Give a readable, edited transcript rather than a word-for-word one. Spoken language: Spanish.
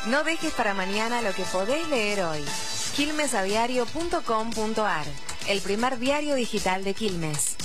No dejes para mañana lo que podés leer hoy. quilmesadiario.com.ar, el primer diario digital de Quilmes.